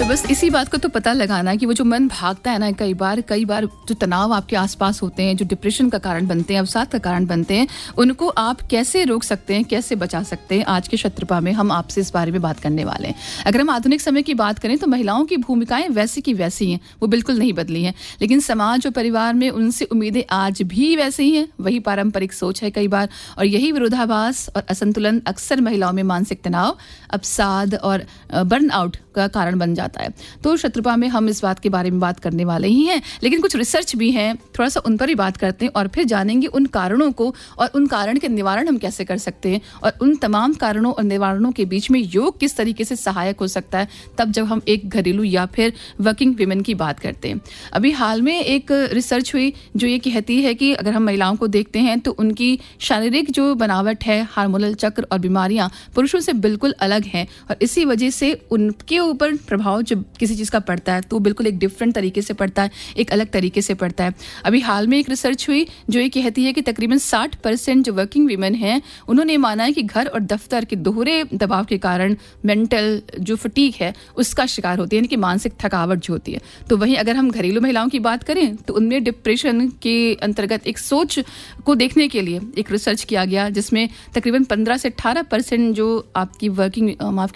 बस इसी बात को तो पता लगाना कि वो जो मन भागता है ना, कई बार जो तनाव आपके आसपास होते हैं, जो डिप्रेशन का कारण बनते हैं, अवसाद का कारण बनते हैं, उनको आप कैसे रोक सकते हैं, कैसे बचा सकते हैं। आज के शत्रुपा में हम आपसे इस बारे में बात करने वाले हैं। अगर हम आधुनिक समय की बात करें तो महिलाओं की भूमिकाएं वैसी की वैसी हैं, वो बिल्कुल नहीं बदली हैं, लेकिन समाज और परिवार में उनसे उम्मीदें आज भी वैसे ही हैं। वही पारंपरिक सोच है कई बार, और यही विरोधाभास और असंतुलन अक्सर महिलाओं में मानसिक तनाव, अवसाद और बर्नआउट का कारण बन जाता है। तो शत्रुपा में हम इस बात के बारे में बात करने वाले ही हैं, लेकिन कुछ रिसर्च भी है, थोड़ा सा उन पर ही बात करते हैं और फिर जानेंगे उन कारणों को और उन कारण के निवारण हम कैसे कर सकते हैं, और उन तमाम कारणों और निवारणों के बीच में योग किस तरीके से सहायक हो सकता है तब जब हम एक घरेलू या फिर वर्किंग विमेन की बात करते हैं। अभी हाल में एक रिसर्च हुई जो ये कहती है कि अगर हम महिलाओं को देखते हैं तो उनकी शारीरिक जो बनावट है, हार्मोनल चक्र और बीमारियां पुरुषों से बिल्कुल अलग हैं, और इसी वजह से उनके ऊपर प्रभाव जब किसी चीज़ का पड़ता है तो बिल्कुल एक डिफरेंट तरीके से पड़ता है, एक अलग तरीके से पड़ता है। अभी हाल में एक रिसर्च हुई जो ये कहती है कि तकरीबन 60% जो वर्किंग वीमेन हैं उन्होंने माना है कि घर और दफ्तर के दोहरे दबाव के कारण मेंटल जो फटीग है उसका शिकार होती है, यानी कि मानसिक थकावट जो होती है। तो वहीं अगर हम घरेलू महिलाओं की बात करें तो उनमें डिप्रेशन के अंतर्गत एक सोच को देखने के लिए एक रिसर्च किया गया जिसमें तकरीबन 15 से 18% जो आपकी वर्किंग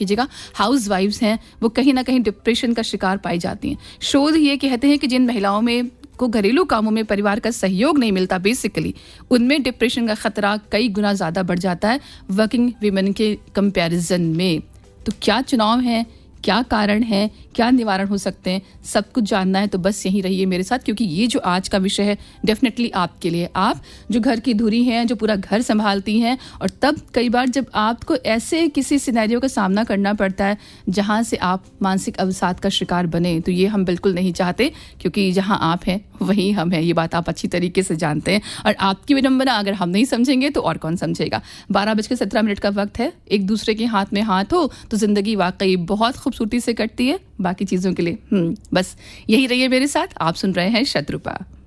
हाउस वाइफ्स हैं वो कहीं ना कहीं डिप्रेशन का शिकार पाई जाती हैं। शोध ये कहते हैं कि जिन महिलाओं में को घरेलू कामों में परिवार का सहयोग नहीं मिलता, बेसिकली उनमें डिप्रेशन का खतरा कई गुना ज्यादा बढ़ जाता है वर्किंग वीमेन के कंपैरिजन में। तो क्या चुनाव है, क्या कारण है, क्या निवारण हो सकते हैं, सब कुछ जानना है तो बस यहीं रहिए मेरे साथ, क्योंकि ये जो आज का विषय है डेफिनेटली आपके लिए। आप जो घर की धुरी हैं, जो पूरा घर संभालती हैं, और तब कई बार जब आपको ऐसे किसी सिनेरियो का सामना करना पड़ता है जहां से आप मानसिक अवसाद का शिकार बने, तो ये हम बिल्कुल नहीं चाहते, क्योंकि जहां आप हैं वहीं हम हैं। ये बात आप अच्छी तरीके से जानते हैं, और आपकी विडंबना अगर हम नहीं समझेंगे तो और कौन समझेगा। 12:17 का वक्त है। एक दूसरे के हाथ में हाथ हो तो जिंदगी वाकई बहुत खूबसूरती से कटती है। बाकी चीजों के लिए बस यही रहिए मेरे साथ। आप सुन रहे हैं शत्रुपा।